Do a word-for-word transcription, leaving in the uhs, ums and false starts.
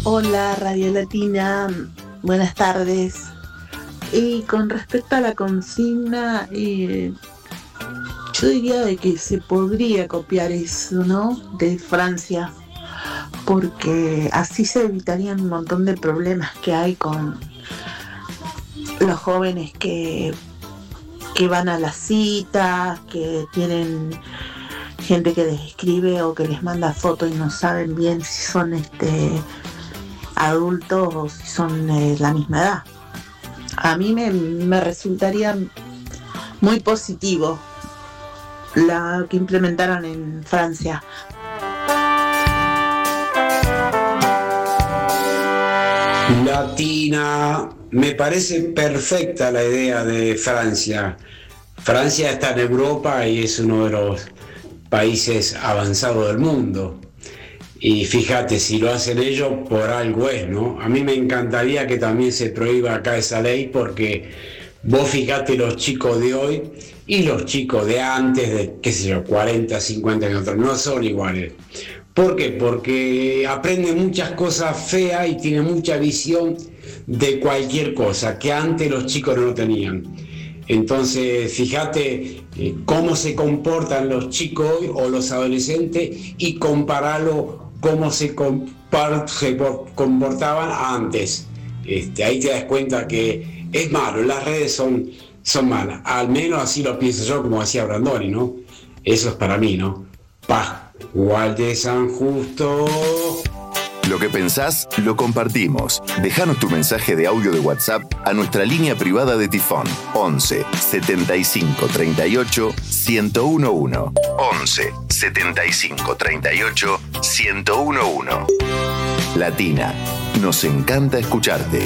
Hola, Radio Latina, buenas tardes. Y con respecto a la consigna, eh, yo diría de que se podría copiar eso, ¿no? De Francia, porque así se evitarían un montón de problemas que hay con los jóvenes que, que van a las citas, que tienen gente que les escribe o que les manda fotos y no saben bien si son este adultos o si son eh, la misma edad. A mí me, me resultaría muy positivo la que implementaron en Francia. Latina, me parece perfecta la idea de Francia. Francia está en Europa y es uno de los países avanzados del mundo. Y fíjate, si lo hacen ellos, por algo es, ¿no? A mí me encantaría que también se prohíba acá esa ley, porque vos fíjate los chicos de hoy y los chicos de antes, de, qué sé yo, cuarenta, cincuenta años, no son iguales. ¿Por qué? Porque aprenden muchas cosas feas y tienen mucha visión de cualquier cosa que antes los chicos no tenían. Entonces, fíjate eh, cómo se comportan los chicos hoy o los adolescentes y compararlo cómo se, compar- se comportaban antes. Este, ahí te das cuenta que es malo, las redes son, son malas. Al menos así lo pienso yo, como decía Brandoni, ¿no? Eso es para mí, ¿no? Pascual de San Justo. Lo que pensás, lo compartimos. Déjanos tu mensaje de audio de WhatsApp a nuestra línea privada de Tifón. once setenta y cinco treinta y ocho ciento once. once setenta y cinco treinta y ocho ciento once. Latina, nos encanta escucharte.